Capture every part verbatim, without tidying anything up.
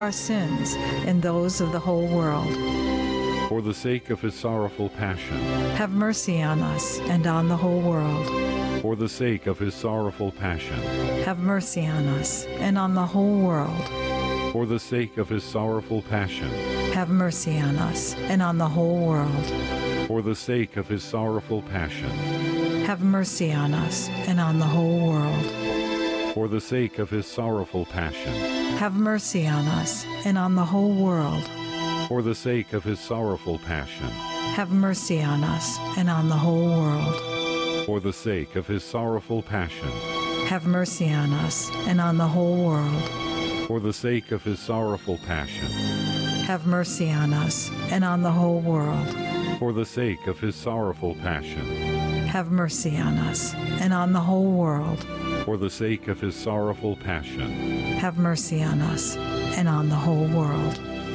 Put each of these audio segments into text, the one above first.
our sins and those of the whole world. For the sake of his sorrowful passion, Have mercy on us and on the whole world. for the sake of his sorrowful passion, Have mercy on us and on the whole world. for the sake of his sorrowful passion, Have mercy on us and on the whole world. for the sake of his sorrowful passion, Have mercy on us and on the whole world. for the sake of his sorrowful passion, Have mercy on us and on the whole world. for the sake of his sorrowful passion, Have mercy on us and on the whole world. for the sake of his sorrowful passion, Have mercy on us and on the whole world. for the sake of his sorrowful passion, Have mercy on us and on the whole world. for the sake of his sorrowful passion, Have mercy on us and on the whole world. for the sake of his sorrowful passion, Have mercy on us and on the whole world.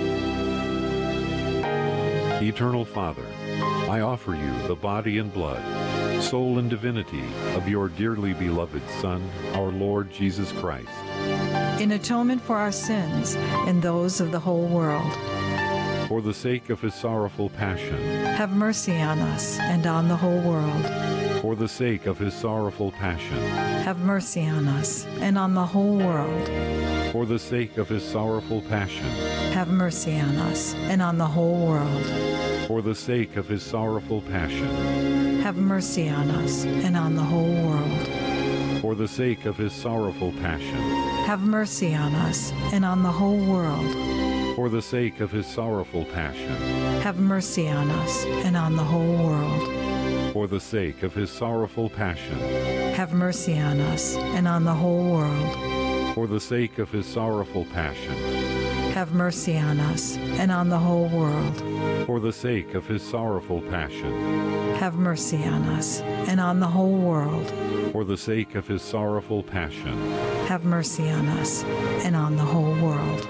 Eternal Father, I offer you the body and blood, soul and divinity of your dearly beloved Son, our Lord Jesus Christ, In atonement for our sins and those of the whole world. for the sake of his sorrowful passion, Have mercy on us and on the whole world. for the sake of his sorrowful passion, Have mercy on us and on the whole world. for the sake of his sorrowful passion, Have mercy on us and on the whole world. for the sake of his sorrowful passion, Have mercy on us and on the whole world. for the sake of his sorrowful passion, Have mercy on us and on the whole world. for the sake of his sorrowful passion, Have mercy on us and on the whole world. for the sake of his sorrowful passion, Have mercy on us and on the whole world. for the sake of his sorrowful passion, Have mercy on us and on the whole world. for the sake of his sorrowful passion, Have mercy on us and on the whole world. for the sake of his sorrowful passion, Have mercy on us and on the whole world.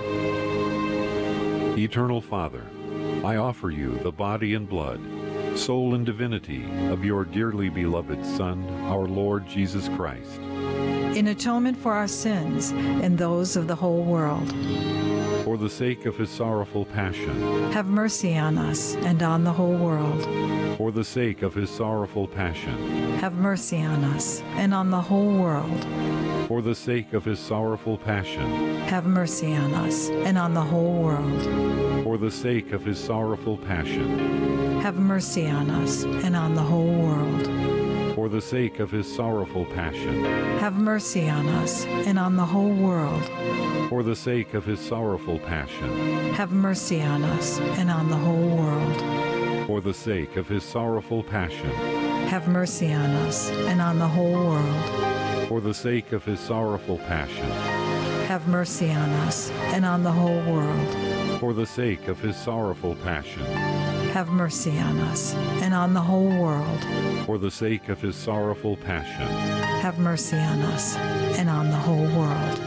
Eternal Father, I offer you the body and blood, soul and divinity of your dearly beloved Son, our Lord Jesus Christ, In atonement for our sins and those of the whole world. for the sake of his sorrowful passion, Have mercy on us and on the whole world. for the sake of his sorrowful passion, Have mercy on us and on the whole world. for the sake of his sorrowful passion, Have mercy on us and on the whole world. for the sake of his sorrowful passion, Have mercy on us and on the whole world. for the sake of his sorrowful passion, Have mercy on us and on the whole world. for the sake of his sorrowful passion, Have mercy on us and on the whole world. for the sake of his sorrowful passion, Have mercy on us and on the whole world. for the sake of his sorrowful passion, Have mercy on us and on the whole world. for the sake of his sorrowful passion, Have mercy on us and on the whole world. for the sake of his sorrowful passion, Have mercy on us and on the whole world.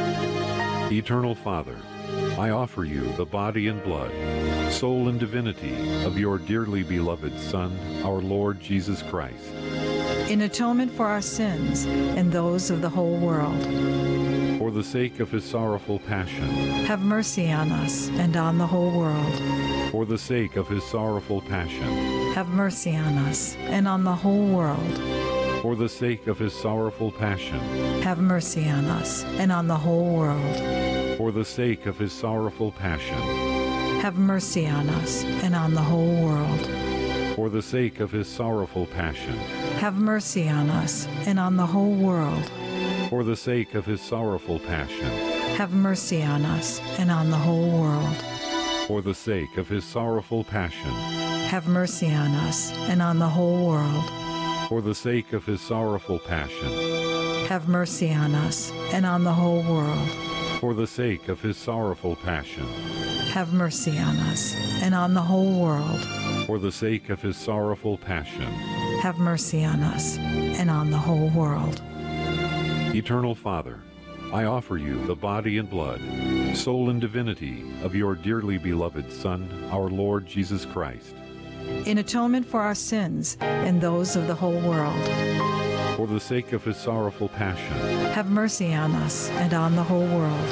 Eternal Father, I offer you the body and blood, soul and divinity of your dearly beloved Son, our Lord Jesus Christ, In atonement for our sins and those of the whole world. for the sake of his sorrowful passion, Have mercy on us and on the whole world. for the sake of his sorrowful passion, Have mercy on us and on the whole world. for the sake of his sorrowful passion, Have mercy on us and on the whole world. for the sake of his sorrowful passion, Have mercy on us and on the whole world. for the sake of his sorrowful passion, Have mercy on us and on the whole world. for the sake of his sorrowful passion, Have mercy on us and on the whole world. for the sake of his sorrowful passion, Have mercy on us and on the whole world. for the sake of his sorrowful passion, Have mercy on us and on the whole world. for the sake of his sorrowful passion, Have mercy on us and on the whole world. for the sake of his sorrowful passion, Have mercy on us and on the whole world. Eternal Father, I offer you the body and blood, soul and divinity of your dearly beloved Son, our Lord Jesus Christ, In atonement for our sins and those of the whole world. for the sake of his sorrowful passion, Have mercy on us and on the whole world.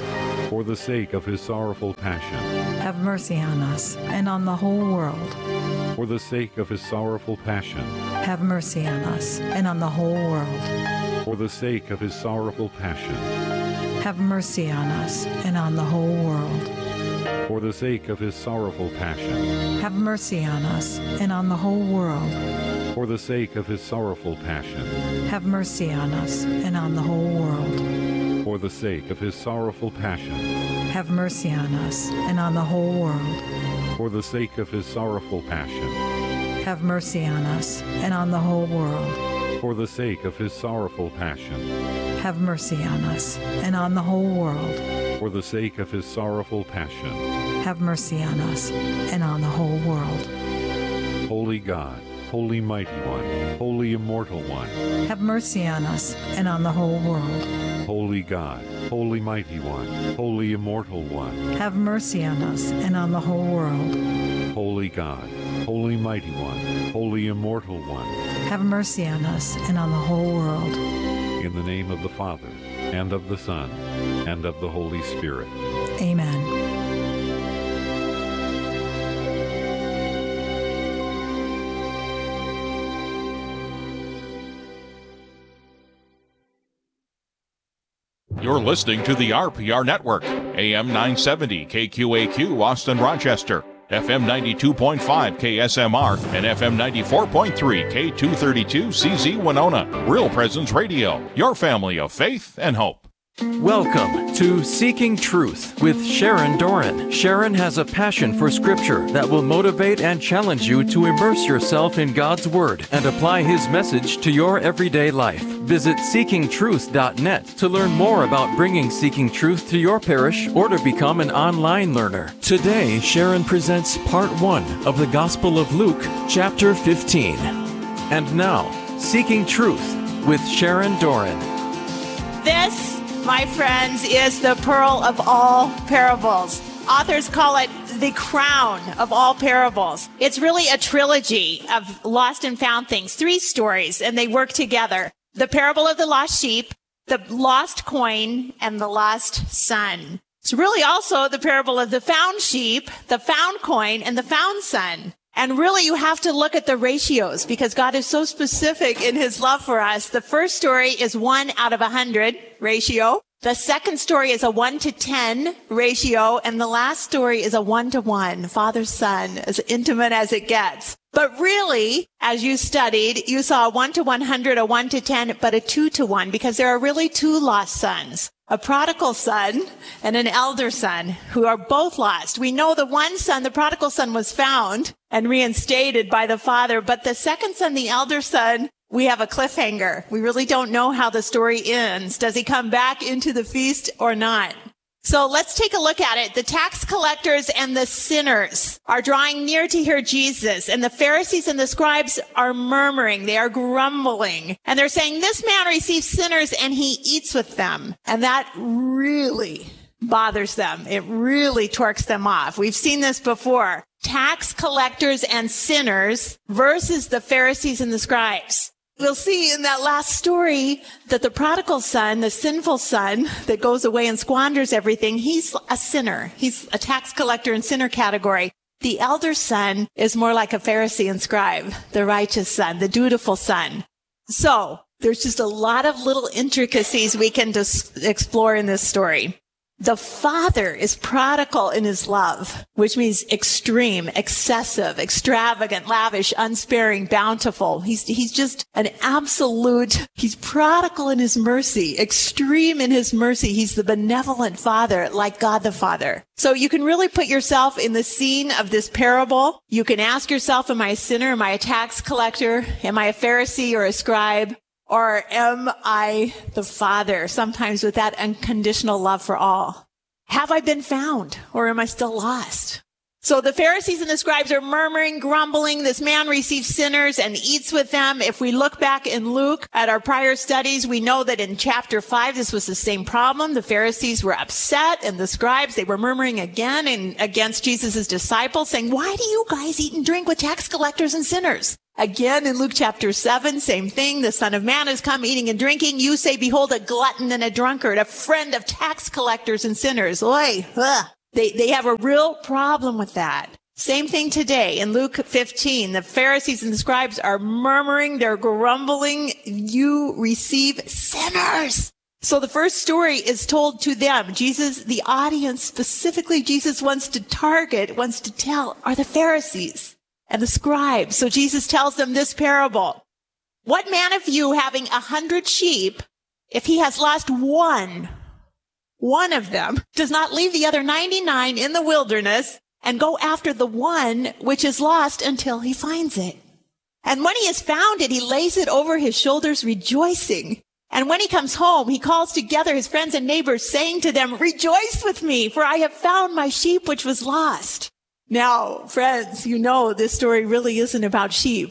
for the sake of his sorrowful passion. Have mercy on us and on the whole world. For the sake of his sorrowful passion. Have mercy on us and on the whole world. For the sake of his sorrowful passion. Have mercy on us and on the whole world. For the sake of his sorrowful passion. Have mercy on us and on the whole world. For the sake of his sorrowful passion. Have mercy on us and on the whole world. For the sake of his sorrowful passion. Have mercy on us and on the whole world. For the sake of his sorrowful passion. Have mercy on us and on the whole world. For the sake of his sorrowful passion. Have mercy on us and on the whole world. For the sake of his sorrowful passion. Have mercy on us and on the whole world. Holy God, Holy Mighty One, Holy Immortal One. Have mercy on us and on the whole world. Holy God, Holy Mighty One, Holy Immortal One. Have mercy on us and on the whole world. Holy God, Holy Mighty One, Holy Immortal One. Have mercy on us and on the whole world. In the name of the Father, and of the Son, and of the Holy Spirit. Amen. You're listening to the R P R Network, A M nine seventy K Q A Q, Austin, Rochester, F M ninety-two point five K S M R, and F M ninety-four point three K two thirty-two C Z Winona. Real Presence Radio, your family of faith and hope. Welcome to Seeking Truth with Sharon Doran. Sharon has a passion for Scripture that will motivate and challenge you to immerse yourself in God's Word and apply His message to your everyday life. Visit seeking truth dot net to learn more about bringing Seeking Truth to your parish or to become an online learner. Today, Sharon presents part one of the Gospel of Luke, chapter fifteen. And now, Seeking Truth with Sharon Doran. This, my friends, is the pearl of all parables. Authors call it the crown of all parables. It's really a trilogy of lost and found things, three stories, and they work together. The parable of the lost sheep, the lost coin, and the lost son. It's really also the parable of the found sheep, the found coin, and the found son. And really, you have to look at the ratios because God is so specific in his love for us. The first story is one out of a hundred ratio. The second story is a one to ten ratio. And the last story is a one to one, father, son, as intimate as it gets. But really, as you studied, you saw a one to one hundred, a one to ten, but a two to one because there are really two lost sons. A prodigal son and an elder son who are both lost. We know the one son, the prodigal son, was found and reinstated by the father, but the second son, the elder son, we have a cliffhanger. We really don't know how the story ends. Does he come back into the feast or not? So let's take a look at it. The tax collectors and the sinners are drawing near to hear Jesus, and the Pharisees and the scribes are murmuring. They are grumbling, and they're saying, this man receives sinners and he eats with them. And that really bothers them. It really torques them off. We've seen this before. Tax collectors and sinners versus the Pharisees and the scribes. We'll see in that last story that the prodigal son, the sinful son that goes away and squanders everything, he's a sinner. He's a tax collector in sinner category. The elder son is more like a Pharisee and scribe, the righteous son, the dutiful son. So there's just a lot of little intricacies we can dis- explore in this story. The father is prodigal in his love, which means extreme, excessive, extravagant, lavish, unsparing, bountiful. He's, he's just an absolute, he's prodigal in his mercy, extreme in his mercy. He's the benevolent father, like God the Father. So you can really put yourself in the scene of this parable. You can ask yourself, am I a sinner? Am I a tax collector? Am I a Pharisee or a scribe? Or am I the Father, sometimes with that unconditional love for all? Have I been found, or am I still lost? So the Pharisees and the scribes are murmuring, grumbling. This man receives sinners and eats with them. If we look back in Luke at our prior studies, we know that in chapter five, this was the same problem. The Pharisees were upset, and the scribes, they were murmuring again and against Jesus' disciples, saying, why do you guys eat and drink with tax collectors and sinners? Again, in Luke chapter seven, same thing. The Son of Man has come eating and drinking. You say, behold, a glutton and a drunkard, a friend of tax collectors and sinners. Oy, ugh. They, they have a real problem with that. Same thing today in Luke fifteen. The Pharisees and the scribes are murmuring. They're grumbling. You receive sinners. So the first story is told to them. Jesus, the audience, specifically Jesus wants to target, wants to tell, are the Pharisees and the scribes. So Jesus tells them this parable. What man of you having a hundred sheep, if he has lost one, one of them, does not leave the other ninety-nine in the wilderness and go after the one which is lost until he finds it? And when he has found it, he lays it over his shoulders, rejoicing. And when he comes home, he calls together his friends and neighbors, saying to them, rejoice with me, for I have found my sheep which was lost. Now, friends, you know this story really isn't about sheep.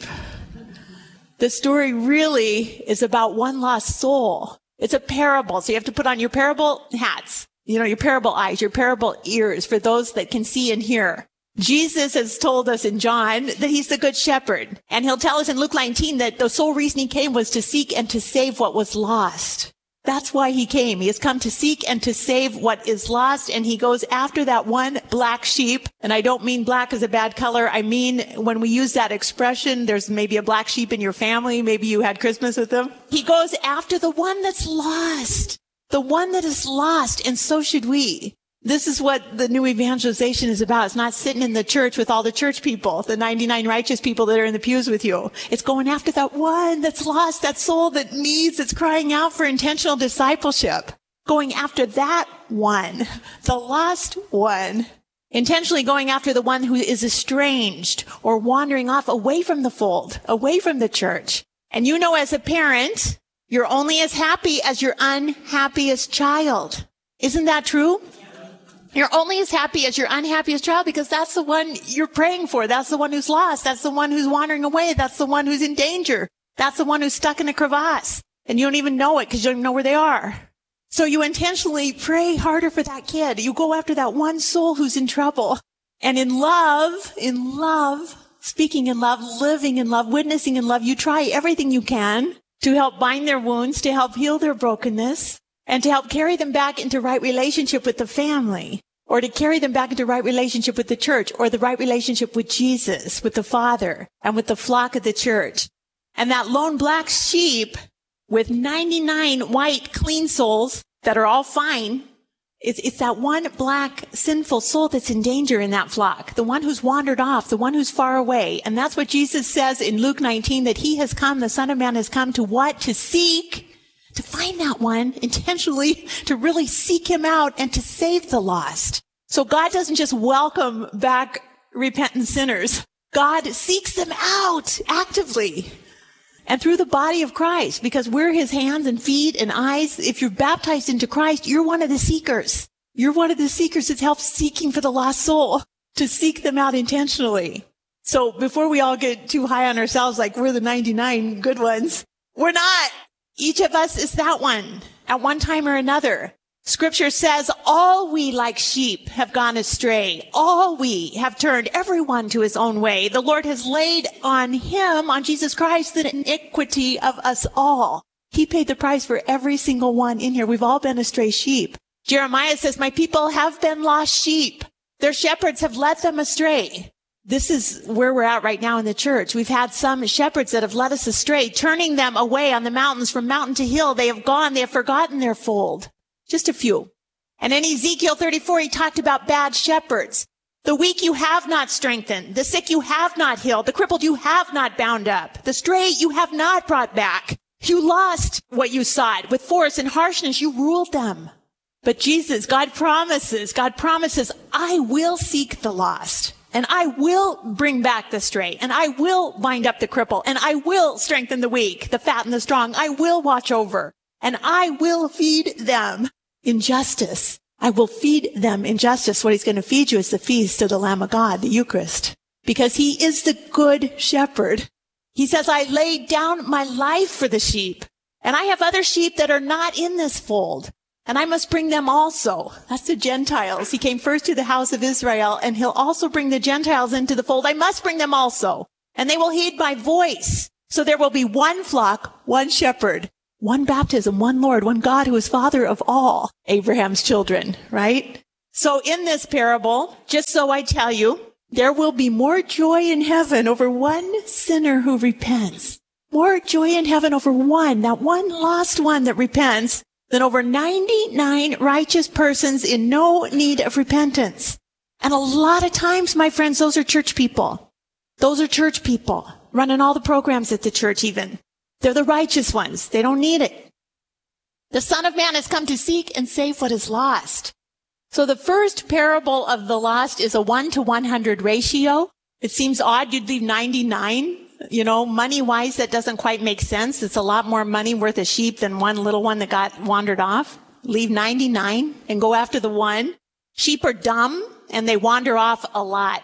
The story really is about one lost soul. It's a parable, so you have to put on your parable hats, you know, your parable eyes, your parable ears for those that can see and hear. Jesus has told us in John that he's the good shepherd, and he'll tell us in Luke nineteen that the sole reason he came was to seek and to save what was lost. That's why he came. He has come to seek and to save what is lost, and he goes after that one black sheep. And I don't mean black as a bad color. I mean, when we use that expression, there's maybe a black sheep in your family. Maybe you had Christmas with them. He goes after the one that's lost, the one that is lost, and so should we. This is what the new evangelization is about. It's not sitting in the church with all the church people, the ninety-nine righteous people that are in the pews with you. It's going after that one that's lost, that soul that needs, that's crying out for intentional discipleship. Going after that one, the lost one. Intentionally going after the one who is estranged or wandering off away from the fold, away from the church. And you know, as a parent, you're only as happy as your unhappiest child. Isn't that true? You're only as happy as your unhappiest child because that's the one you're praying for. That's the one who's lost. That's the one who's wandering away. That's the one who's in danger. That's the one who's stuck in a crevasse. And you don't even know it because you don't even know where they are. So you intentionally pray harder for that kid. You go after that one soul who's in trouble. And in love, in love, speaking in love, living in love, witnessing in love, you try everything you can to help bind their wounds, to help heal their brokenness, and to help carry them back into right relationship with the family, or to carry them back into right relationship with the church, or the right relationship with Jesus, with the Father, and with the flock of the church. And that lone black sheep with ninety-nine white clean souls that are all fine, it's, it's that one black sinful soul that's in danger in that flock, the one who's wandered off, the one who's far away. And that's what Jesus says in Luke nineteen, that he has come, the Son of Man has come to what? To seek, to find that one intentionally, to really seek him out and to save the lost. So God doesn't just welcome back repentant sinners. God seeks them out actively and through the body of Christ, because we're his hands and feet and eyes. If you're baptized into Christ, you're one of the seekers. You're one of the seekers that helps seeking for the lost soul, to seek them out intentionally. So before we all get too high on ourselves like we're the ninety-nine good ones, we're not. Each of us is that one at one time or another. Scripture says, all we like sheep have gone astray. All we have turned everyone to his own way. The Lord has laid on him, on Jesus Christ, the iniquity of us all. He paid the price for every single one in here. We've all been astray sheep. Jeremiah says, my people have been lost sheep. Their shepherds have led them astray. This is where we're at right now in the church. We've had some shepherds that have led us astray, turning them away on the mountains from mountain to hill. They have gone. They have forgotten their fold. Just a few. And in Ezekiel thirty-four, he talked about bad shepherds. The weak you have not strengthened. The sick you have not healed. The crippled you have not bound up. The stray you have not brought back. You lost what you sought. With force and harshness, you ruled them. But Jesus, God promises, God promises, I will seek the lost. And I will bring back the stray. And I will bind up the cripple. And I will strengthen the weak, the fat and the strong. I will watch over. And I will feed them in justice. I will feed them in justice. What he's going to feed you is the feast of the Lamb of God, the Eucharist. Because he is the good shepherd. He says, I laid down my life for the sheep. And I have other sheep that are not in this fold. And I must bring them also. That's the Gentiles. He came first to the house of Israel, and he'll also bring the Gentiles into the fold. I must bring them also. and they will heed my voice. So there will be one flock, one shepherd, one baptism, one Lord, one God who is Father of all Abraham's children, right? So in this parable, just so I tell you, there will be more joy in heaven over one sinner who repents. More joy in heaven over one, that one lost one that repents, than over ninety-nine righteous persons in no need of repentance. And a lot of times, my friends, those are church people. Those are church people running all the programs at the church even. They're the righteous ones. They don't need it. The Son of Man has come to seek and save what is lost. So the first parable of the lost is a one to one hundred ratio. It seems odd you'd leave ninety-nine. You know, money-wise, that doesn't quite make sense. It's a lot more money worth a sheep than one little one that got wandered off. Leave ninety-nine and go after the one. Sheep are dumb and they wander off a lot.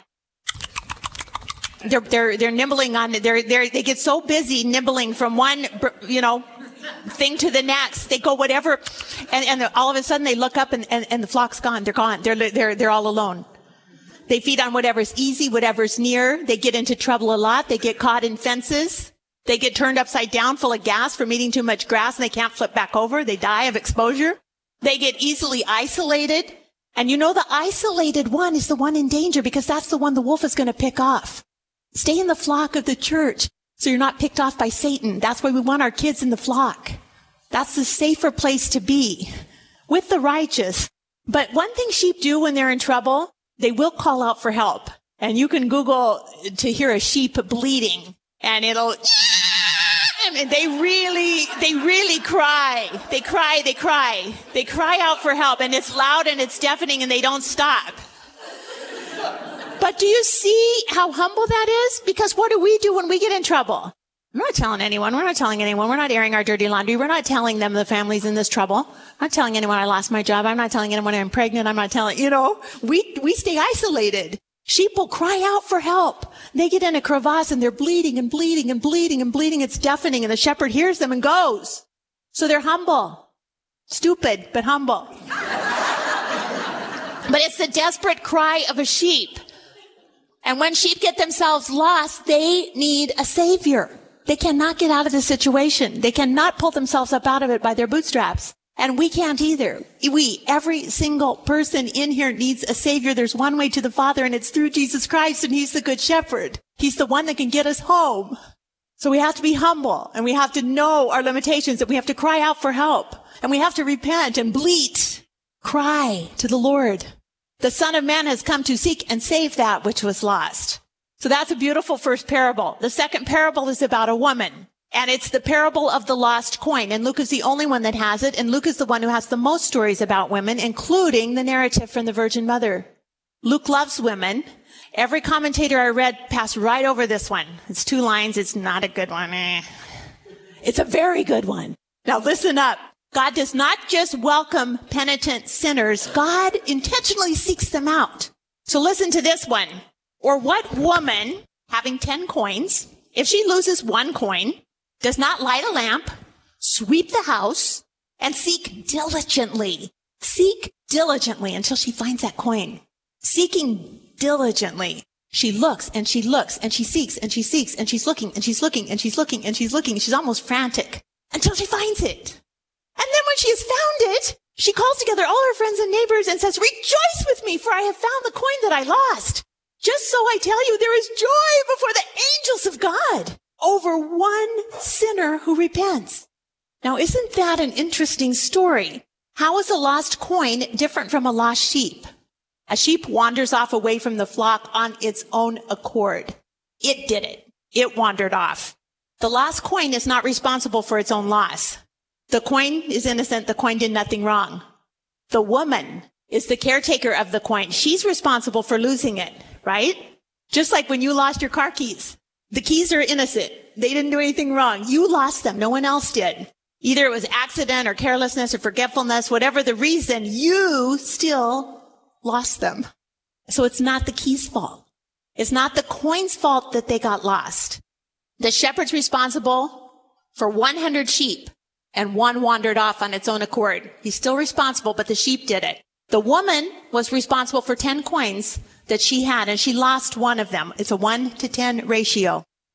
They're, they're, they're nibbling on, they're, they're, they get so busy nibbling from one, you know, thing to the next. They go whatever, and, and all of a sudden they look up and, and, and the flock's gone. They're gone. They're, they're, they're all alone. They feed on whatever's easy, whatever's near. They get into trouble a lot. They get caught in fences. They get turned upside down full of gas from eating too much grass, and they can't flip back over. They die of exposure. They get easily isolated. And you know, the isolated one is the one in danger, because that's the one the wolf is going to pick off. Stay in the flock of the church so you're not picked off by Satan. That's why we want our kids in the flock. That's the safer place to be with the righteous. But one thing sheep do when they're in trouble, they will call out for help. And you can Google to hear a sheep bleeding, and it'll, and they really, they really cry. They cry, they cry. They cry out for help, and it's loud and it's deafening, and they don't stop. But do you see how humble that is? Because what do we do when we get in trouble? We're not telling anyone. We're not telling anyone. We're not airing our dirty laundry. We're not telling them the family's in this trouble. I'm not telling anyone I lost my job. I'm not telling anyone I'm pregnant. I'm not telling, you know, we, we stay isolated. Sheep will cry out for help. They get in a crevasse and they're bleeding and bleeding and bleeding and bleeding. It's deafening, and the shepherd hears them and goes. So they're humble. Stupid, but humble. But it's the desperate cry of a sheep. And when sheep get themselves lost, they need a savior. They cannot get out of the situation. They cannot pull themselves up out of it by their bootstraps. And we can't either. We, every single person in here needs a savior. There's one way to the Father, and it's through Jesus Christ, and he's the good shepherd. He's the one that can get us home. So we have to be humble, and we have to know our limitations, and we have to cry out for help, and we have to repent and bleat, cry to the Lord. The Son of Man has come to seek and save that which was lost. So that's a beautiful first parable. The second parable is about a woman, and it's the parable of the lost coin. And Luke is the only one that has it, and Luke is the one who has the most stories about women, including the narrative from the Virgin Mother. Luke loves women. Every commentator I read passed right over this one. It's two lines. It's not a good one. Eh. It's a very good one. Now listen up. God does not just welcome penitent sinners. God intentionally seeks them out. So listen to this one. Or what woman, having ten coins, if she loses one coin, does not light a lamp, sweep the house, and seek diligently, seek diligently until she finds that coin. Seeking diligently. She looks and she looks and she seeks and she seeks and she's looking and she's looking and she's looking and she's looking. She's almost frantic until she finds it. And then when she has found it, she calls together all her friends and neighbors and says, "Rejoice with me, for I have found the coin that I lost." Just so I tell you, there is joy before the angels of God over one sinner who repents. Now, isn't that an interesting story? How is a lost coin different from a lost sheep? A sheep wanders off away from the flock on its own accord. It did it. It wandered off. The lost coin is not responsible for its own loss. The coin is innocent. The coin did nothing wrong. The woman is the caretaker of the coin. She's responsible for losing it, right? Just like when you lost your car keys. The keys are innocent. They didn't do anything wrong. You lost them. No one else did. Either it was accident or carelessness or forgetfulness, whatever the reason, you still lost them. So it's not the key's fault. It's not the coin's fault that they got lost. The shepherd's responsible for one hundred sheep, and one wandered off on its own accord. He's still responsible, but the sheep did it. The woman was responsible for ten coins that she had, and she lost one of them. It's a one to ten ratio.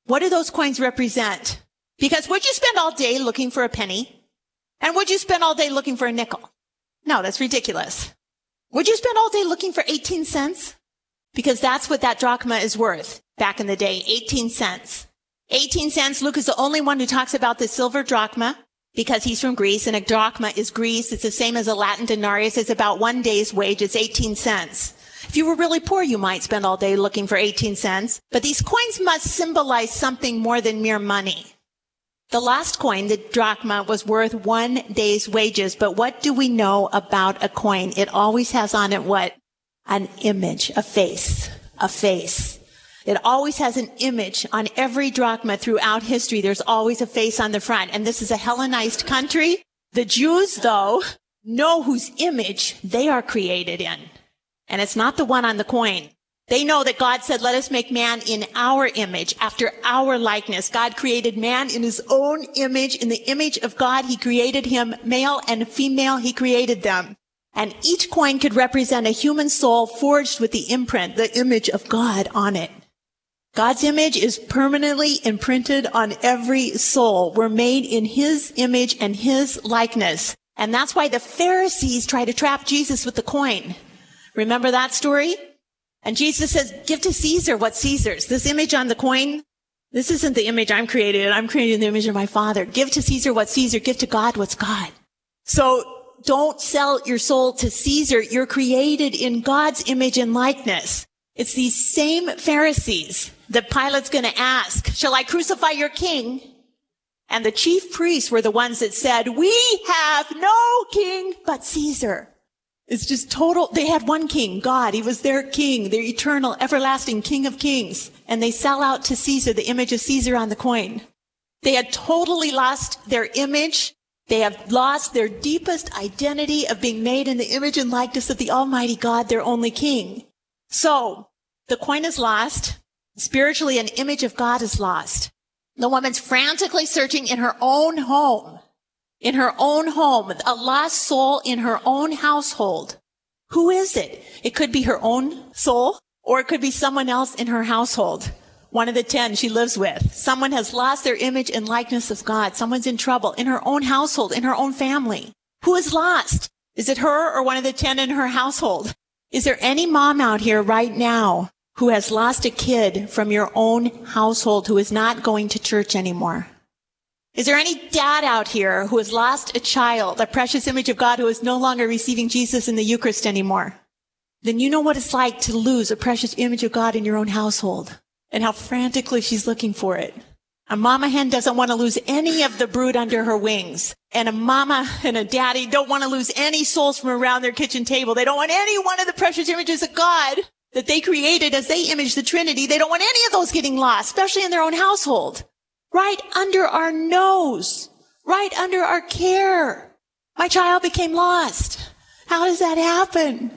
What do those coins represent? Because would you spend all day looking for a penny? And would you spend all day looking for a nickel? No, that's ridiculous. Would you spend all day looking for eighteen cents? Because that's what that drachma is worth back in the day, eighteen cents. eighteen cents, Luke is the only one who talks about the silver drachma because he's from Greece, and a drachma is Greece. It's the same as a Latin denarius. It's about one day's wage. It's eighteen cents. If you were really poor, you might spend all day looking for eighteen cents. But these coins must symbolize something more than mere money. The last coin, the drachma, was worth one day's wages. But what do we know about a coin? It always has on it what? An image, a face, a face. It always has an image on every drachma throughout history. There's always a face on the front. And this is a Hellenized country. The Jews, though, know whose image they are created in. And it's not the one on the coin. They know that God said, let us make man in our image, after our likeness. God created man in his own image. In the image of God, he created him, male and female, he created them. And each coin could represent a human soul forged with the imprint, the image of God on it. God's image is permanently imprinted on every soul. We're made in his image and his likeness. And that's why the Pharisees try to trap Jesus with the coin. Remember that story? And Jesus says, give to Caesar what's Caesar's. This image on the coin, this isn't the image I'm created. I'm created in the image of my Father. Give to Caesar what's Caesar. Give to God what's God. So don't sell your soul to Caesar. You're created in God's image and likeness. It's these same Pharisees that Pilate's going to ask, shall I crucify your king? And the chief priests were the ones that said, we have no king but Caesar. It's just total. They had one king, God. He was their king, their eternal, everlasting King of Kings. And they sell out to Caesar the image of Caesar on the coin. They had totally lost their image. They have lost their deepest identity of being made in the image and likeness of the Almighty God, their only King. So the coin is lost. Spiritually, an image of God is lost. The woman's frantically searching in her own home. In her own home, a lost soul in her own household. Who is it? It could be her own soul, or it could be someone else in her household. One of the ten she lives with. Someone has lost their image and likeness of God. Someone's in trouble in her own household, in her own family. Who is lost? Is it her or one of the ten in her household? Is there any mom out here right now who has lost a kid from your own household who is not going to church anymore? Is there any dad out here who has lost a child, a precious image of God, who is no longer receiving Jesus in the Eucharist anymore? Then you know what it's like to lose a precious image of God in your own household and how frantically she's looking for it. A mama hen doesn't want to lose any of the brood under her wings. And a mama and a daddy don't want to lose any souls from around their kitchen table. They don't want any one of the precious images of God that they created as they image the Trinity. They don't want any of those getting lost, especially in their own household. Right under our nose, right under our care. My child became lost. How does that happen?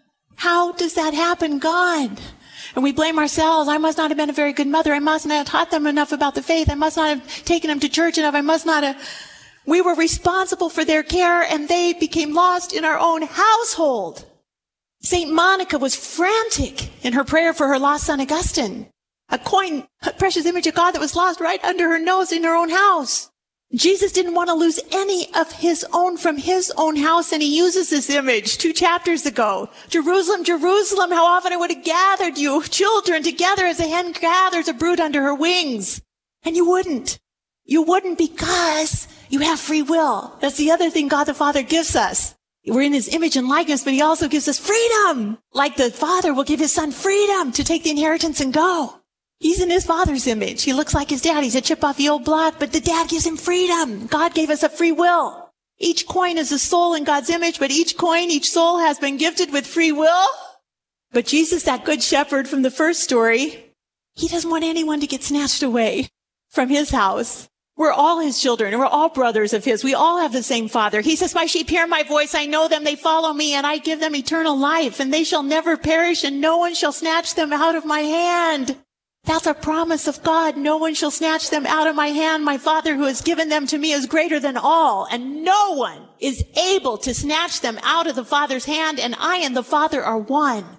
How does that happen, God? And we blame ourselves. I must not have been a very good mother. I must not have taught them enough about the faith. I must not have taken them to church enough. I must not have. We were responsible for their care, and they became lost in our own household. Saint Monica was frantic in her prayer for her lost son, Augustine. A coin, a precious image of God that was lost right under her nose in her own house. Jesus didn't want to lose any of his own from his own house, and he uses this image two chapters ago. Jerusalem, Jerusalem, how often I would have gathered you, children, together as a hen gathers a brood under her wings. And you wouldn't. You wouldn't because you have free will. That's the other thing God the Father gives us. We're in his image and likeness, but he also gives us freedom. Like the Father will give his son freedom to take the inheritance and go. He's in his Father's image. He looks like his dad. He's a chip off the old block, but the dad gives him freedom. God gave us a free will. Each coin is a soul in God's image, but each coin, each soul has been gifted with free will. But Jesus, that good shepherd from the first story, he doesn't want anyone to get snatched away from his house. We're all his children, and we're all brothers of his. We all have the same Father. He says, my sheep hear my voice. I know them. They follow me, and I give them eternal life, and they shall never perish, and no one shall snatch them out of my hand. That's a promise of God. No one shall snatch them out of my hand. My Father who has given them to me is greater than all, and no one is able to snatch them out of the Father's hand, and I and the Father are one.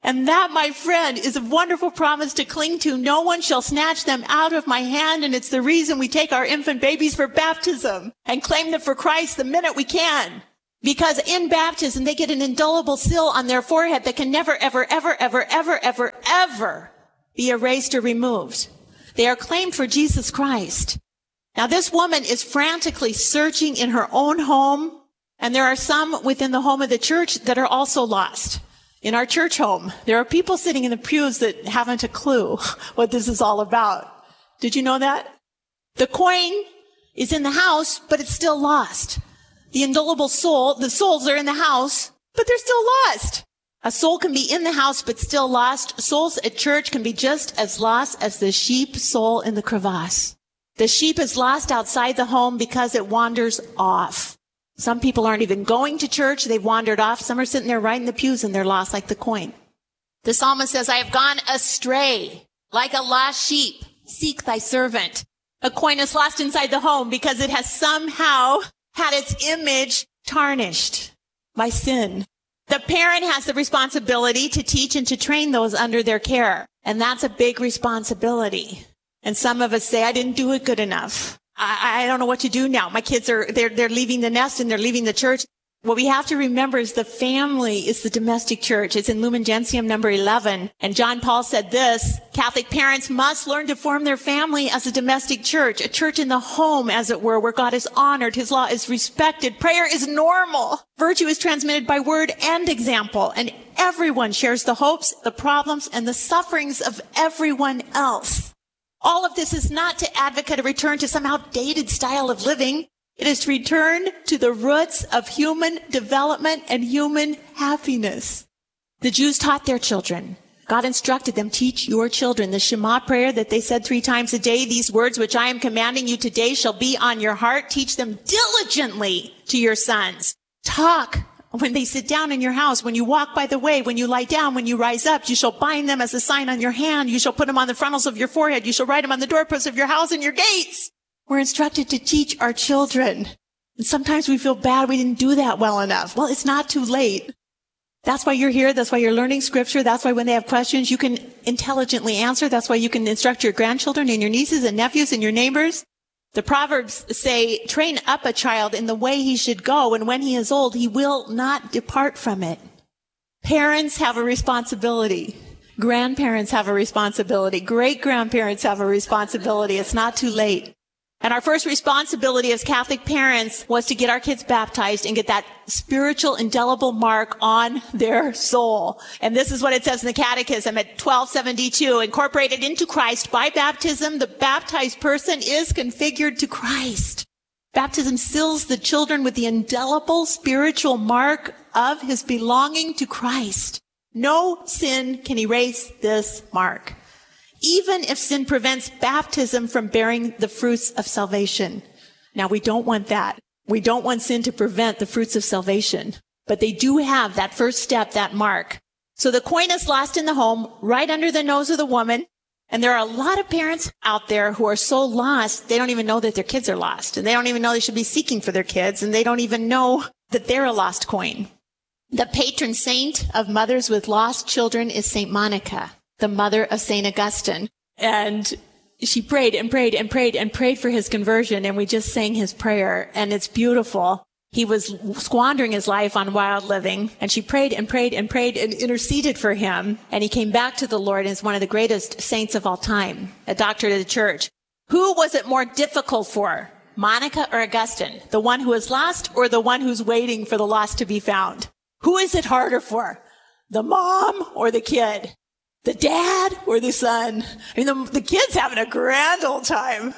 And that, my friend, is a wonderful promise to cling to. No one shall snatch them out of my hand. And it's the reason we take our infant babies for baptism and claim them for Christ the minute we can. Because in baptism, they get an indelible seal on their forehead that can never, ever, ever, ever, ever, ever, ever be erased or removed. They are claimed for Jesus Christ. Now, this woman is frantically searching in her own home, and there are some within the home of the church that are also lost. In our church home, there are people sitting in the pews that haven't a clue what this is all about. Did you know that? The coin is in the house, but it's still lost. The indelible soul, the souls are in the house, but they're still lost. A soul can be in the house, but still lost. Souls at church can be just as lost as the sheep soul in the crevasse. The sheep is lost outside the home because it wanders off. Some people aren't even going to church. They've wandered off. Some are sitting there right in the pews and they're lost like the coin. The psalmist says, I have gone astray like a lost sheep. Seek thy servant. A coin is lost inside the home because it has somehow had its image tarnished by sin. The parent has the responsibility to teach and to train those under their care. And that's a big responsibility. And some of us say, I didn't do it good enough. I, I don't know what to do now. My kids are, they're, they're leaving the nest and they're leaving the church. What we have to remember is the family is the domestic church. It's in Lumen Gentium number eleven. And John Paul said this, Catholic parents must learn to form their family as a domestic church, a church in the home, as it were, where God is honored, his law is respected, prayer is normal, virtue is transmitted by word and example, and everyone shares the hopes, the problems, and the sufferings of everyone else. All of this is not to advocate a return to some outdated style of living. It is to return to the roots of human development and human happiness. The Jews taught their children. God instructed them, teach your children the Shema prayer that they said three times a day. These words which I am commanding you today shall be on your heart. Teach them diligently to your sons. Talk when they sit down in your house, when you walk by the way, when you lie down, when you rise up. You shall bind them as a sign on your hand. You shall put them on the frontals of your forehead. You shall write them on the doorposts of your house and your gates. We're instructed to teach our children. And sometimes we feel bad we didn't do that well enough. Well, it's not too late. That's why you're here. That's why you're learning scripture. That's why when they have questions, you can intelligently answer. That's why you can instruct your grandchildren and your nieces and nephews and your neighbors. The Proverbs say, train up a child in the way he should go, and when he is old, he will not depart from it. Parents have a responsibility. Grandparents have a responsibility. Great-grandparents have a responsibility. It's not too late. And our first responsibility as Catholic parents was to get our kids baptized and get that spiritual indelible mark on their soul. And this is what it says in the Catechism at twelve seventy-two. Incorporated into Christ by baptism, the baptized person is configured to Christ. Baptism seals the children with the indelible spiritual mark of his belonging to Christ. No sin can erase this mark, even if sin prevents baptism from bearing the fruits of salvation. Now, we don't want that. We don't want sin to prevent the fruits of salvation. But they do have that first step, that mark. So the coin is lost in the home, right under the nose of the woman. And there are a lot of parents out there who are so lost, they don't even know that their kids are lost. And they don't even know they should be seeking for their kids. And they don't even know that they're a lost coin. The patron saint of mothers with lost children is Saint Monica, the mother of Saint Augustine. And she prayed and prayed and prayed and prayed for his conversion. And we just sang his prayer. And it's beautiful. He was squandering his life on wild living. And she prayed and prayed and prayed and interceded for him. And he came back to the Lord and is one of the greatest saints of all time, a doctor to the church. Who was it more difficult for, Monica or Augustine? The one who is lost or the one who's waiting for the lost to be found? Who is it harder for, the mom or the kid? The dad or the son? I mean, the, the kid's having a grand old time.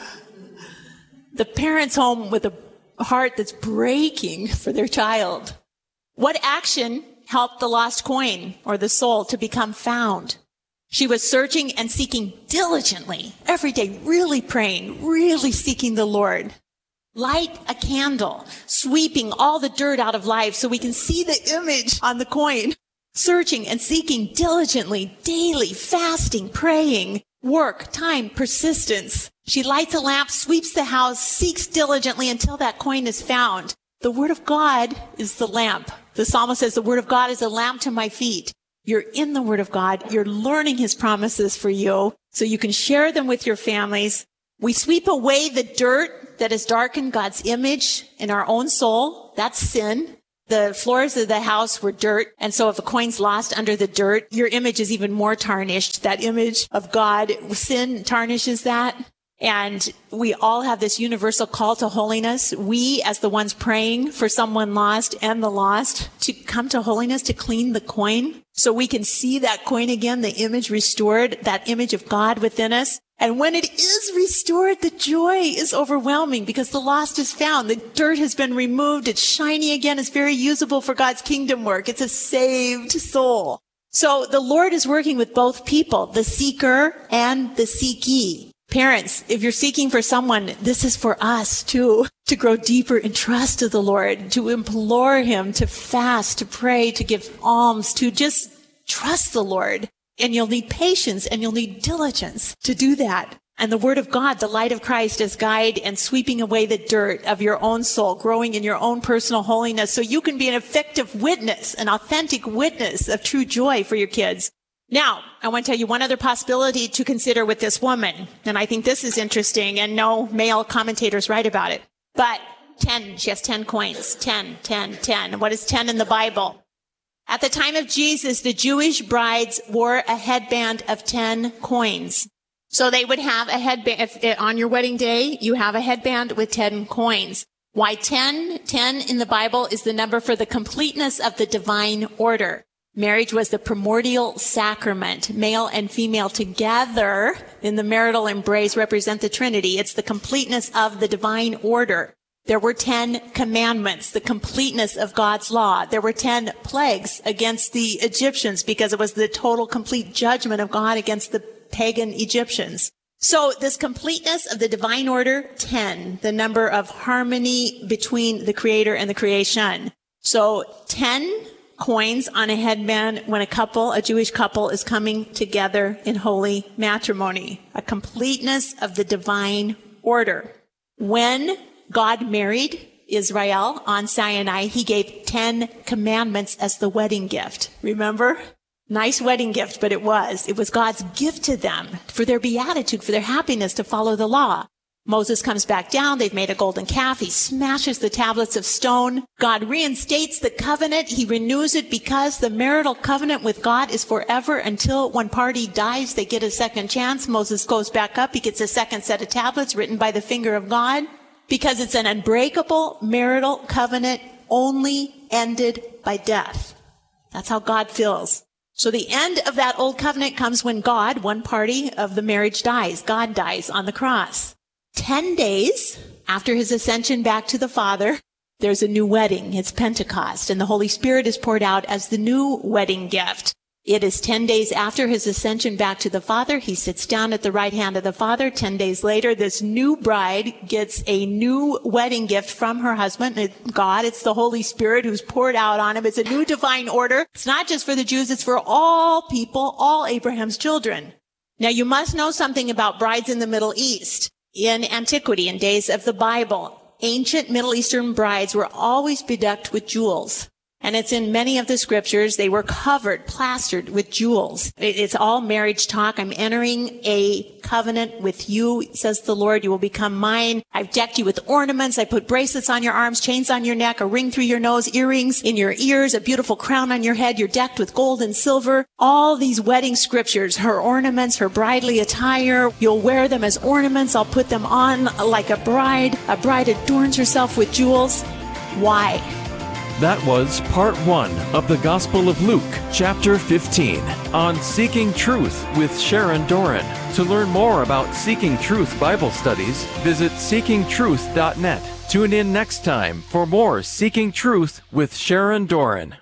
The parent's home with a heart that's breaking for their child. What action helped the lost coin or the soul to become found? She was searching and seeking diligently every day, really praying, really seeking the Lord. Light a candle, sweeping all the dirt out of life so we can see the image on the coin. Searching and seeking diligently, daily, fasting, praying, work, time, persistence. She lights a lamp, sweeps the house, seeks diligently until that coin is found. The Word of God is the lamp. The psalmist says, the Word of God is a lamp to my feet. You're in the Word of God. You're learning His promises for you so you can share them with your families. We sweep away the dirt that has darkened God's image in our own soul. That's sin. The floors of the house were dirt. And so if a coin's lost under the dirt, your image is even more tarnished. That image of God, sin tarnishes that. And we all have this universal call to holiness. We, as the ones praying for someone lost and the lost, to come to holiness, to clean the coin so we can see that coin again, the image restored, that image of God within us. And when it is restored, the joy is overwhelming because the lost is found. The dirt has been removed. It's shiny again. It's very usable for God's kingdom work. It's a saved soul. So the Lord is working with both people, the seeker and the seekee. Parents, if you're seeking for someone, this is for us too, to grow deeper in trust of the Lord, to implore Him, to fast, to pray, to give alms, to just trust the Lord. And you'll need patience and you'll need diligence to do that. And the Word of God, the light of Christ, as guide and sweeping away the dirt of your own soul, growing in your own personal holiness so you can be an effective witness, an authentic witness of true joy for your kids. Now, I want to tell you one other possibility to consider with this woman. And I think this is interesting, and no male commentators write about it. But ten, she has ten coins. Ten, ten, ten. What is ten in the Bible? At the time of Jesus, the Jewish brides wore a headband of ten coins. So they would have a headband. If, on your wedding day, you have a headband with ten coins. Why ten? ten in the Bible is the number for the completeness of the divine order. Marriage was the primordial sacrament. Male and female together in the marital embrace represent the Trinity. It's the completeness of the divine order. There were ten commandments, the completeness of God's law. There were ten plagues against the Egyptians because it was the total complete judgment of God against the pagan Egyptians. So this completeness of the divine order, ten, the number of harmony between the Creator and the creation. So ten coins on a headband when a couple, a Jewish couple, is coming together in holy matrimony. A completeness of the divine order. When God married Israel on Sinai, He gave ten commandments as the wedding gift. Remember? Nice wedding gift, but it was. It was God's gift to them for their beatitude, for their happiness to follow the law. Moses comes back down. They've made a golden calf. He smashes the tablets of stone. God reinstates the covenant. He renews it because the marital covenant with God is forever until one party dies. They get a second chance. Moses goes back up. He gets a second set of tablets written by the finger of God because it's an unbreakable marital covenant only ended by death. That's how God feels. So the end of that old covenant comes when God, one party of the marriage, dies. God dies on the cross. Ten days after His ascension back to the Father, there's a new wedding. It's Pentecost, and the Holy Spirit is poured out as the new wedding gift. It is ten days after His ascension back to the Father. He sits down at the right hand of the Father. Ten days later, this new bride gets a new wedding gift from her husband, God. It's the Holy Spirit who's poured out on him. It's a new divine order. It's not just for the Jews. It's for all people, all Abraham's children. Now, you must know something about brides in the Middle East. In antiquity, in days of the Bible, ancient Middle Eastern brides were always bedecked with jewels. And it's in many of the scriptures. They were covered, plastered with jewels. It's all marriage talk. I'm entering a covenant with you, says the Lord. You will become mine. I've decked you with ornaments. I put bracelets on your arms, chains on your neck, a ring through your nose, earrings in your ears, a beautiful crown on your head. You're decked with gold and silver. All these wedding scriptures, her ornaments, her bridally attire. You'll wear them as ornaments. I'll put them on like a bride. A bride adorns herself with jewels. Why? That was part one of the Gospel of Luke, chapter fifteen, on Seeking Truth with Sharon Doran. To learn more about Seeking Truth Bible studies, visit seeking truth dot net. Tune in next time for more Seeking Truth with Sharon Doran.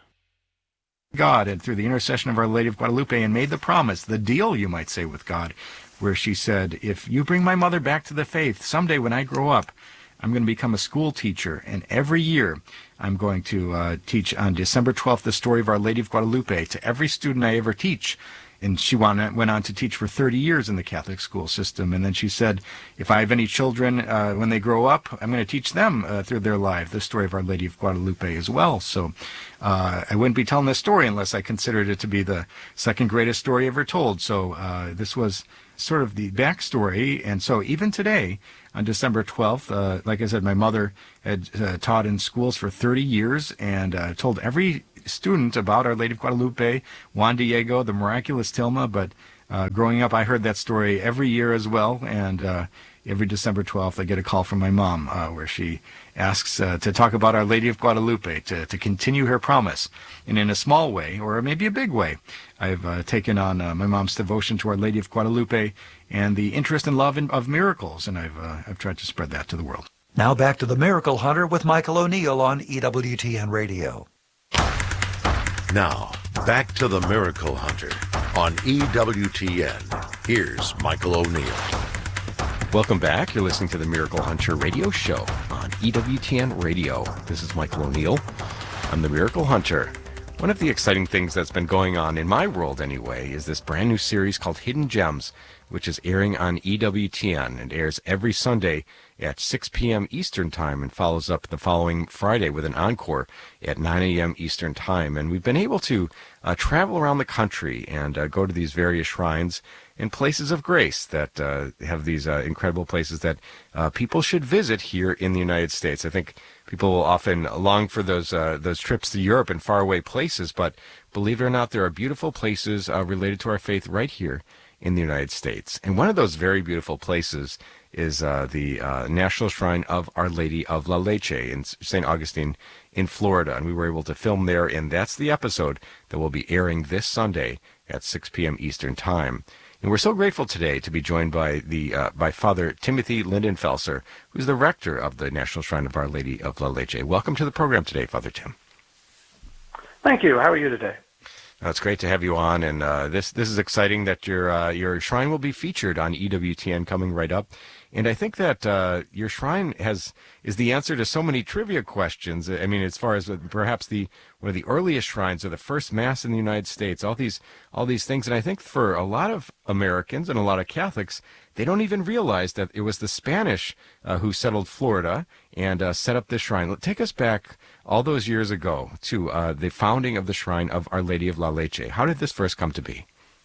God, and through the intercession of Our Lady of Guadalupe, and made the promise, the deal, you might say, with God, where she said, if you bring my mother back to the faith, someday when I grow up, I'm going to become a school teacher, and every year I'm going to uh, teach on December twelfth the story of Our Lady of Guadalupe to every student I ever teach. and she went went on to teach for thirty years in the Catholic school system. And then she said, if I have any children, uh, when they grow up, I'm going to teach them uh, through their life the story of Our Lady of Guadalupe as well. So uh, I wouldn't be telling this story unless I considered it to be the second greatest story ever told. So uh, this was sort of the backstory. And so even today, on December twelfth, uh, like I said, my mother had uh, taught in schools for thirty years and uh, told every student about Our Lady of Guadalupe, Juan Diego, the miraculous Tilma. But uh, growing up, I heard that story every year as well. And uh, every December twelfth, I get a call from my mom uh, where she asks uh, to talk about Our Lady of Guadalupe, to, to continue her promise. And in a small way, or maybe a big way, I've uh, taken on uh, my mom's devotion to Our Lady of Guadalupe and the interest and love in, of miracles. And I've, uh, I've tried to spread that to the world. Now back to the Miracle Hunter with Michael O'Neill on E W T N Radio. Now, back to the Miracle Hunter on E W T N. Here's Michael O'Neill. Welcome back. You're listening to the Miracle Hunter radio show on E W T N Radio. This is Michael O'Neill. I'm the Miracle Hunter. One of the exciting things that's been going on in my world anyway is this brand new series called Hidden Gems, which is airing on E W T N. It airs every Sunday at six p.m. Eastern Time and follows up the following Friday with an encore at nine a.m. Eastern Time. And we've been able to uh, travel around the country and uh, go to these various shrines and places of grace that uh, have these uh, incredible places that uh, people should visit here in the United States. I think people will often long for those uh, those trips to Europe and faraway places, but believe it or not, there are beautiful places uh, related to our faith right here in the United States. And one of those very beautiful places is uh, the uh, National Shrine of Our Lady of La Leche in Saint Augustine in Florida. And we were able to film there, and that's the episode that will be airing this Sunday at six p.m. Eastern Time. And we're so grateful today to be joined by the uh, by Father Timothy Lindenfelser, who's the rector of the National Shrine of Our Lady of La Leche. Welcome to the program today, Father Tim. Thank you. How are you today? Uh, it's great to have you on, and uh, this this is exciting that your uh, your shrine will be featured on E W T N coming right up. And I think that uh, your shrine has is the answer to so many trivia questions. I mean, as far as perhaps the one of the earliest shrines or the first mass in the United States, all these all these things. And I think for a lot of Americans and a lot of Catholics, they don't even realize that it was the Spanish uh, who settled Florida and uh, set up this shrine. Take us back all those years ago to uh, the founding of the Shrine of Our Lady of La Leche. How did this first come to be?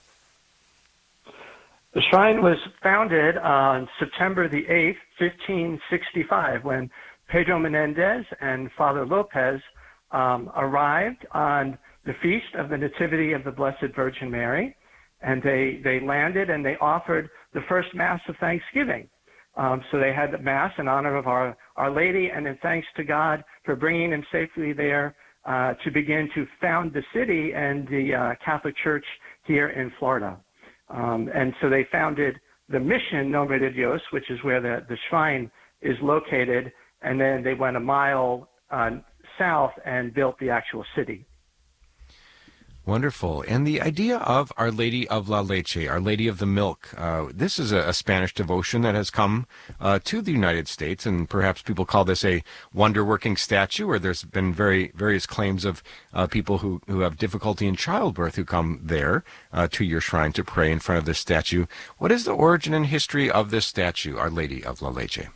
The shrine was founded on September the eighth, fifteen sixty-five, when Pedro Menendez and Father Lopez um, arrived on the feast of the Nativity of the Blessed Virgin Mary, and they, they landed and they offered the first Mass of Thanksgiving. Um, so they had the Mass in honor of Our, Our Lady, and in thanks to God for bringing them safely there uh, to begin to found the city and the uh, Catholic Church here in Florida. Um, and so they founded the Mission Nombre de Dios, which is where the, the shrine is located, and then they went a mile uh, south and built the actual city. Wonderful. And the idea of Our Lady of La Leche, Our Lady of the Milk, uh, this is a, a Spanish devotion that has come uh, to the United States, and perhaps people call this a wonder-working statue, or there's been very various claims of uh, people who, who have difficulty in childbirth who come there uh, to your shrine to pray in front of this statue. What is the origin and history of this statue, Our Lady of La Leche?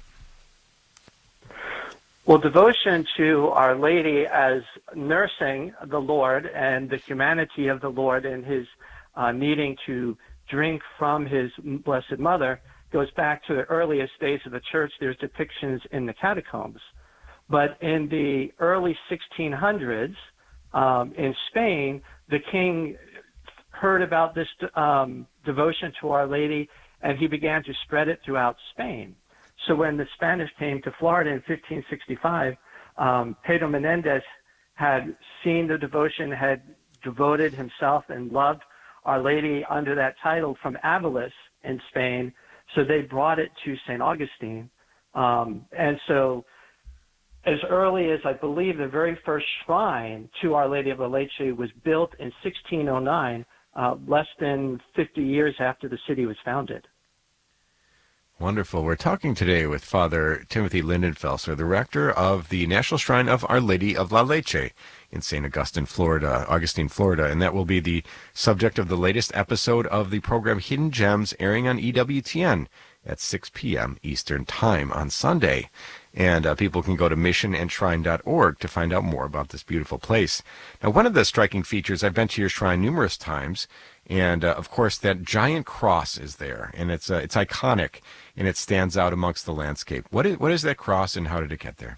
Well, devotion to Our Lady as nursing the Lord and the humanity of the Lord and his uh, needing to drink from his Blessed Mother goes back to the earliest days of the Church. There's depictions in the catacombs. But in the early sixteen hundreds um, in Spain, the king heard about this um, devotion to Our Lady, and he began to spread it throughout Spain. So when the Spanish came to Florida in fifteen sixty-five, um, Pedro Menendez had seen the devotion, had devoted himself and loved Our Lady under that title from Aviles in Spain. So they brought it to Saint Augustine. Um, and so as early as, I believe, the very first shrine to Our Lady of La Leche was built in sixteen oh nine, uh, less than fifty years after the city was founded. Wonderful. We're talking today with Father Timothy Lindenfelser, the rector of the National Shrine of Our Lady of La Leche in Saint Augustine, Florida, Augustine, Florida, and that will be the subject of the latest episode of the program Hidden Gems, airing on E W T N at six p.m. Eastern Time on Sunday. And uh, people can go to mission and shrine dot org to find out more about this beautiful place. Now, one of the striking features, I've been to your shrine numerous times, and uh, of course that giant cross is there, and it's uh, it's iconic, and it stands out amongst the landscape. What is, what is that cross, and how did it get there?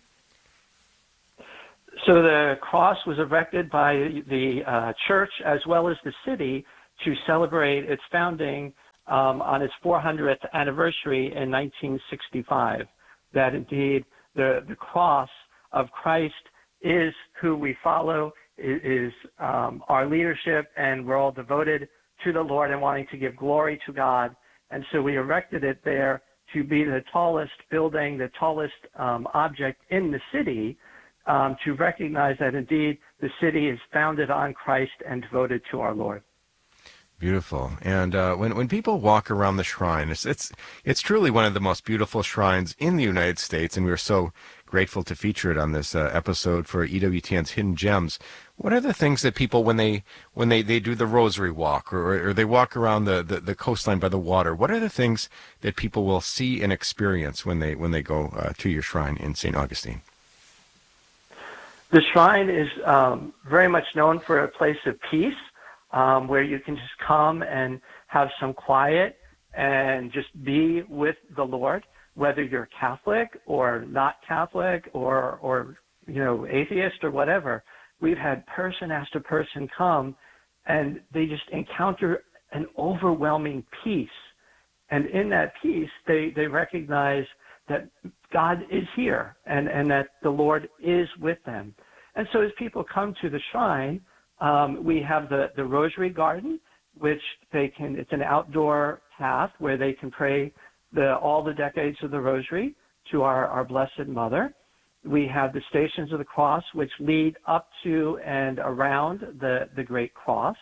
So the cross was erected by the uh, church as well as the city to celebrate its founding um, on its four hundredth anniversary in nineteen sixty-five. That indeed the, the cross of Christ is who we follow, is um, our leadership, and we're all devoted to the Lord and wanting to give glory to God. And so we erected it there to be the tallest building, the tallest um, object in the city, um, to recognize that indeed the city is founded on Christ and devoted to our Lord. Beautiful. And uh, when when people walk around the shrine, it's, it's it's truly one of the most beautiful shrines in the United States, and we're so grateful to feature it on this uh, episode for E W T N's Hidden Gems. What are the things that people, when they when they, they do the rosary walk, or, or they walk around the, the, the coastline by the water, what are the things that people will see and experience when they when they go uh, to your shrine in Saint Augustine? The shrine is um, very much known for a place of peace, um, where you can just come and have some quiet and just be with the Lord, whether you're Catholic or not Catholic or, or you know, atheist or whatever. We've had person after person come, and they just encounter an overwhelming peace. And in that peace, they, they recognize that God is here and, and that the Lord is with them. And so as people come to the shrine, um, we have the, the Rosary Garden, which they can, it's an outdoor path where they can pray the, all the decades of the Rosary to our, our Blessed Mother. We have the Stations of the Cross, which lead up to and around the, the Great Cross.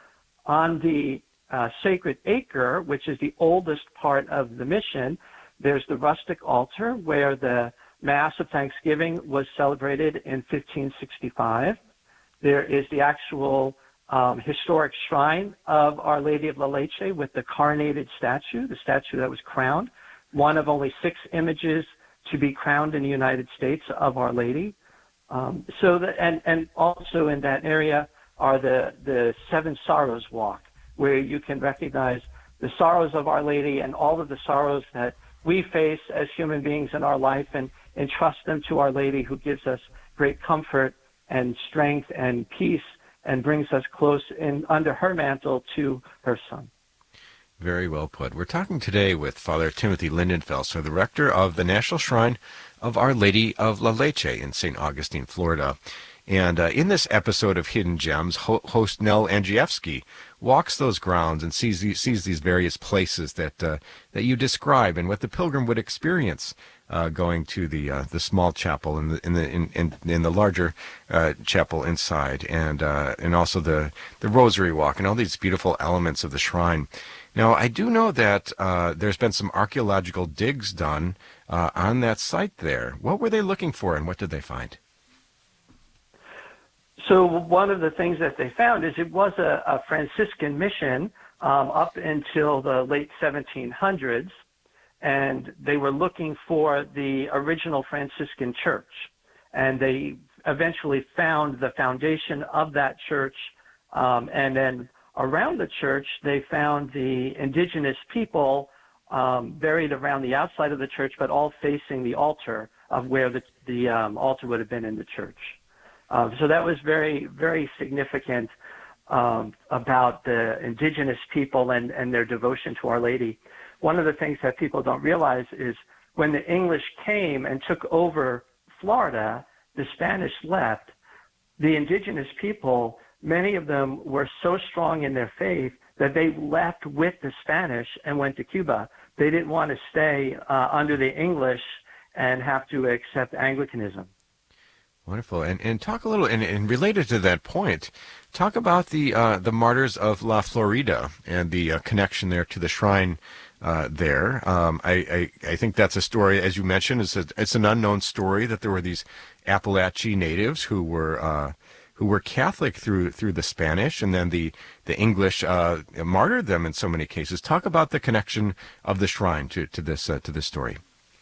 On the uh, Sacred Acre, which is the oldest part of the mission, there's the rustic altar where the Mass of Thanksgiving was celebrated in fifteen sixty-five. There is the actual um, historic shrine of Our Lady of La Leche with the coronated statue, the statue that was crowned, one of only six images to be crowned in the United States of Our Lady. Um, so, the, and, and also in that area are the, the Seven Sorrows Walk, where you can recognize the sorrows of Our Lady and all of the sorrows that we face as human beings in our life, and entrust them to Our Lady, who gives us great comfort and strength and peace and brings us close in under her mantle to her Son. Very well put. We're talking today with Father Timothy Lindenfelser, the rector of the National Shrine of Our Lady of La Leche in Saint Augustine, Florida. And uh, in this episode of Hidden Gems, ho- host Nell Andrzejewski walks those grounds and sees these, sees these various places that uh, that you describe and what the pilgrim would experience uh, going to the uh, the small chapel and the in the in, in, in the larger uh, chapel inside, and uh, and also the the Rosary Walk and all these beautiful elements of the shrine. Now, I do know that uh, there's been some archaeological digs done uh, on that site there. What were they looking for, and what did they find? So one of the things that they found is it was a, a Franciscan mission um, up until the late seventeen hundreds, and they were looking for the original Franciscan church. And they eventually found the foundation of that church, um, and then around the church they found the indigenous people um, buried around the outside of the church, but all facing the altar of where the, the um, altar would have been in the church. Uh, so that was very, very significant um, about the indigenous people and, and their devotion to Our Lady. One of the things that people don't realize is when the English came and took over Florida, the Spanish left. The indigenous people, many of them were so strong in their faith that they left with the Spanish and went to Cuba. They didn't want to stay uh, under the English and have to accept Anglicanism. Wonderful. And and talk a little, and, and related to that point, Talk about the uh, the Martyrs of La Florida and the uh, connection there to the shrine uh, there. Um, I, I I think that's a story, as you mentioned, it's, a, it's an unknown story that there were these Appalachian natives who were uh, who were Catholic through through the Spanish, and then the the English uh, martyred them in so many cases. Talk about the connection of the shrine to to this uh, to this story.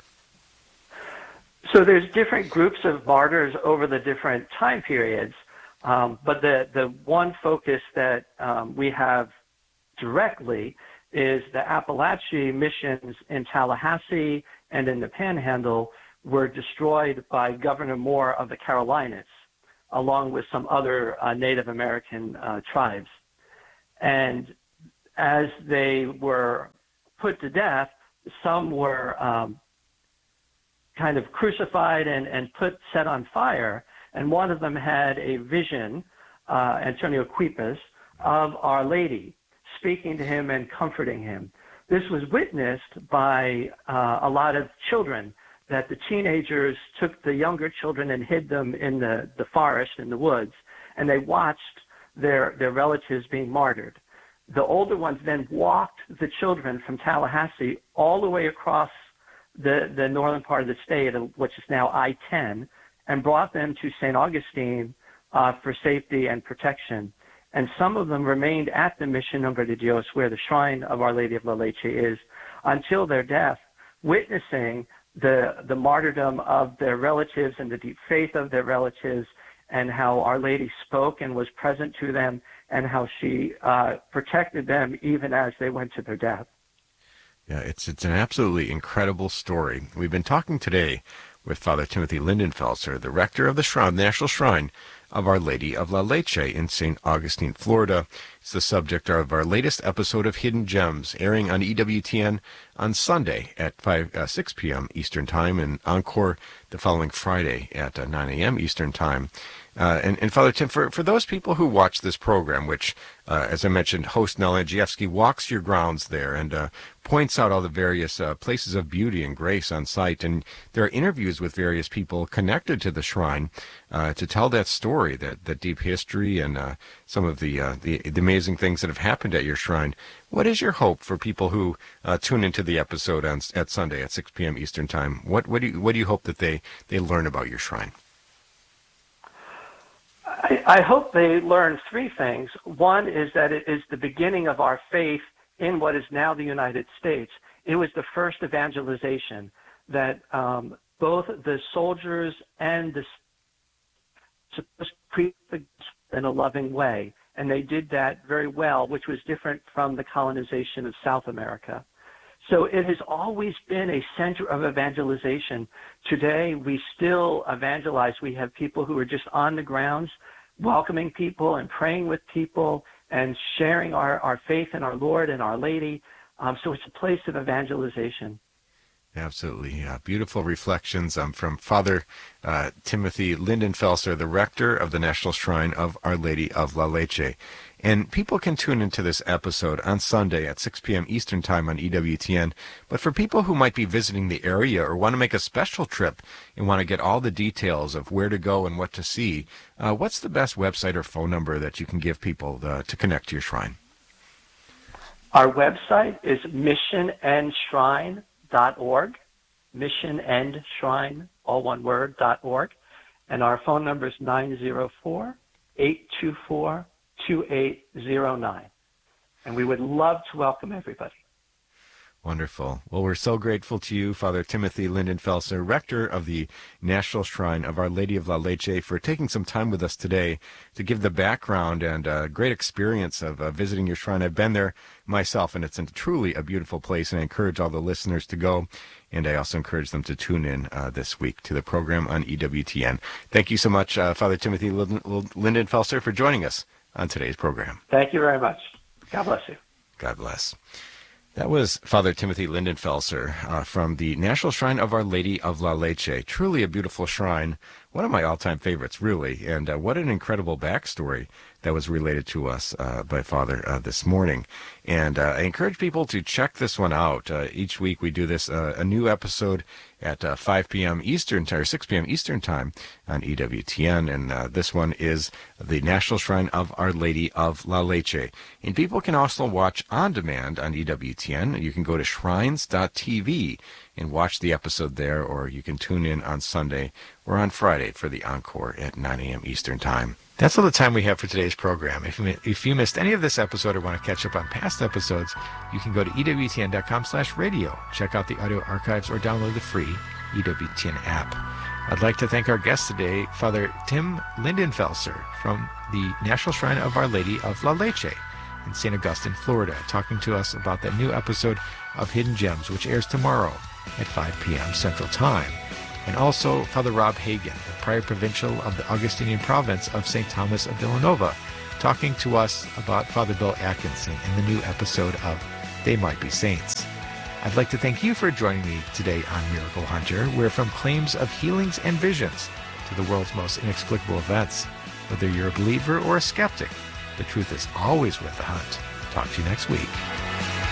So there's different groups of martyrs over the different time periods. Um, but the, the one focus that um, we have directly is the Appalachian missions in Tallahassee and in the Panhandle were destroyed by Governor Moore of the Carolinas, along with some other uh, Native American uh, tribes. And as they were put to death, some were um, kind of crucified and, and put set on fire. And one of them had a vision, uh, Antonio Quipes, of Our Lady, speaking to him and comforting him. This was witnessed by uh, a lot of children, that the teenagers took the younger children and hid them in the, the forest, in the woods, and they watched their, their relatives being martyred. The older ones then walked the children from Tallahassee all the way across the, the northern part of the state, which is now I ten, and brought them to Saint Augustine uh, for safety and protection. And some of them remained at the Mission Nombre de Dios, where the shrine of Our Lady of La Leche is, until their death, witnessing the, the martyrdom of their relatives and the deep faith of their relatives, and how Our Lady spoke and was present to them, and how she uh, protected them even as they went to their death. Yeah, it's it's an absolutely incredible story. We've been talking today with Father Timothy Lindenfelser, the rector of the Shrine, National Shrine of Our Lady of La Leche in Saint Augustine, Florida. It's the subject of our latest episode of Hidden Gems, airing on E W T N on Sunday at five, uh, six p.m. Eastern Time, and encore the following Friday at uh, nine a.m. Eastern Time. Uh, and, and Father Tim, for, for those people who watch this program, which, uh, as I mentioned, host Nell Andrzejewski walks your grounds there and uh, points out all the various uh, places of beauty and grace on site, and there are interviews with various people connected to the shrine uh, to tell that story, that, that deep history, and uh, some of the, uh, the the amazing things that have happened at your shrine. What is your hope for people who uh, tune into the episode on at Sunday at six p.m. Eastern Time? What what do you, what do you hope that they, they learn about your shrine? I, I hope they learn three things. One is that it is the beginning of our faith in what is now the United States. It was the first evangelization that um, both the soldiers and the supposed to preach in a loving way, and they did that very well, which was different from the colonization of South America. So it has always been a center of evangelization. Today, we still evangelize. We have people who are just on the grounds, welcoming people and praying with people and sharing our, our faith in our Lord and Our Lady. Um, so it's a place of evangelization. Absolutely. Uh, beautiful reflections um, from Father uh, Timothy Lindenfelser, the rector of the National Shrine of Our Lady of La Leche. And people can tune into this episode on Sunday at six p.m. Eastern Time on E W T N. But for people who might be visiting the area or want to make a special trip and want to get all the details of where to go and what to see, uh, what's the best website or phone number that you can give people uh, to connect to your shrine? Our website is mission end shrine dot org, mission end shrine, all one word, dot org. And our phone number is nine zero four, eight two four, two eight zero nine. And we would love to welcome everybody. Wonderful. Well, we're so grateful to you, Father Timothy Lindenfelser, rector of the National Shrine of Our Lady of La Leche, for taking some time with us today to give the background and a great experience of uh, visiting your shrine. I've been there myself, and it's a, truly a beautiful place, and I encourage all the listeners to go, and I also encourage them to tune in uh, this week to the program on E W T N. Thank you so much, uh, Father Timothy Lindenfelser, for joining us on today's program. Thank you very much. God bless you. God bless. That was Father Timothy Lindenfelser uh, from the National Shrine of Our Lady of La Leche. Truly a beautiful shrine, one of my all-time favorites, really, and uh, what an incredible backstory that was related to us uh, by Father uh, this morning. And uh, I encourage people to check this one out. Uh, each week we do this, uh, a new episode at uh, five p.m. Eastern time, or six p.m. Eastern time on E W T N. And uh, this one is the National Shrine of Our Lady of La Leche. And people can also watch on demand on E W T N. You can go to shrines dot t v and watch the episode there, or you can tune in on Sunday or on Friday for the encore at nine a.m. Eastern time. That's all the time we have for today's program. If you, if you missed any of this episode or want to catch up on past episodes, you can go to E W T N dot com slash radio, check out the audio archives, or download the free E W T N app. I'd like to thank our guest today, Father Tim Lindenfelser from the National Shrine of Our Lady of La Leche in Saint Augustine, Florida, talking to us about that new episode of Hidden Gems, which airs tomorrow at five p.m. Central Time. And also Father Rob Hagen, the Prior Provincial of the Augustinian Province of Saint Thomas of Villanova, talking to us about Father Bill Atkinson in the new episode of They Might Be Saints. I'd like to thank you for joining me today on Miracle Hunter, where from claims of healings and visions to the world's most inexplicable events, whether you're a believer or a skeptic, the truth is always worth the hunt. Talk to you next week.